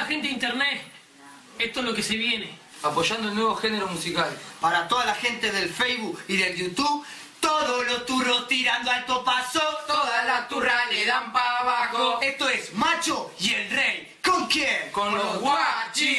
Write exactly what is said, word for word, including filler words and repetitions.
gente de internet, esto es lo que se viene. Apoyando el nuevo género musical. Para toda la gente del Facebook y del YouTube, todos los turros tirando alto paso, Todas las turras le dan pa' abajo. esto es Macho y el Rey. ¿Con quién? Con los guachis.